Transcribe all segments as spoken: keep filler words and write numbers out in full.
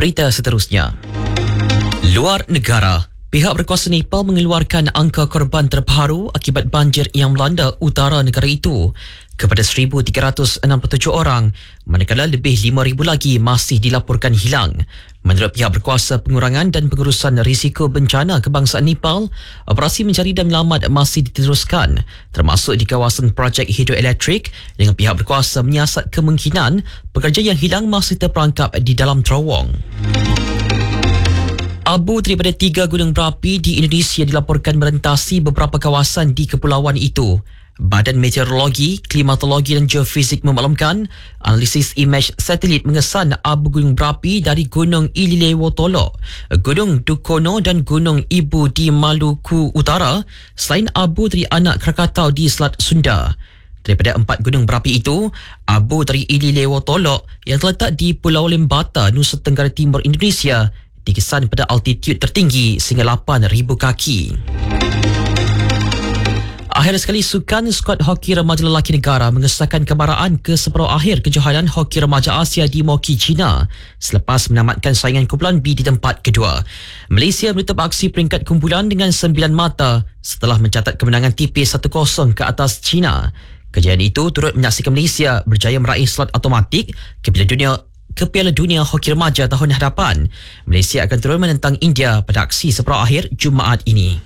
Berita seterusnya. Luar negara. Pihak berkuasa Nepal mengeluarkan angka korban terbaru akibat banjir yang melanda utara negara itu kepada seribu tiga ratus enam puluh tujuh orang, manakala lebih lima ribu lagi masih dilaporkan hilang. Menurut pihak berkuasa pengurangan dan pengurusan risiko bencana kebangsaan Nepal, operasi mencari dan menyelamat masih diteruskan, termasuk di kawasan projek hidroelektrik, dengan pihak berkuasa menyiasat kemungkinan pekerja yang hilang masih terperangkap di dalam terowong. Abu daripada tiga gunung berapi di Indonesia dilaporkan merentasi beberapa kawasan di kepulauan itu. Badan Meteorologi, Klimatologi dan Geofisik memaklumkan analisis imej satelit mengesan abu gunung berapi dari Gunung Ililewotolo, Gunung Dukono dan Gunung Ibu di Maluku Utara, selain abu dari anak Krakatau di Selat Sunda. Daripada empat gunung berapi itu, abu dari Ililewotolo yang terletak di Pulau Lembata, Nusa Tenggara Timur, Indonesia, dikesan pada altitude tertinggi sehingga lapan ribu kaki. Akhir sekali, sukan skuad hoki remaja lelaki negara mengesahkan kembaraan ke separuh akhir kejohanan hoki remaja Asia di Moki, China selepas menamatkan saingan kumpulan B di tempat kedua. Malaysia menutup aksi peringkat kumpulan dengan sembilan mata setelah mencatat kemenangan tipis satu kosong ke atas China. Kejayaan itu turut menyaksikan Malaysia berjaya meraih slot automatik ke Piala Dunia ke Piala Dunia Hoki Remaja tahun hadapan. Malaysia akan turun menentang India pada aksi separuh akhir Jumaat ini.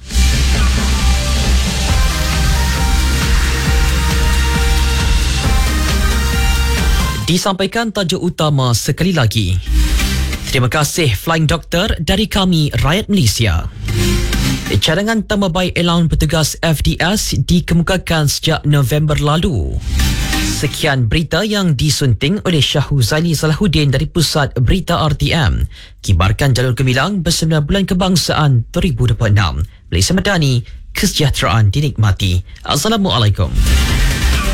Disampaikan tajuk utama sekali lagi. Terima kasih Flying Doctor dari kami, rakyat Malaysia. Cadangan tambah baik allowance petugas F D S dikemukakan sejak November lalu. Sekian berita yang disunting oleh Syahuzali Salahuddin dari Pusat Berita R T M. Kibarkan jalur gemilang bersembilan bulan kebangsaan dua ribu dua puluh enam. Malaysia Madani, kesejahteraan dinikmati. Assalamualaikum.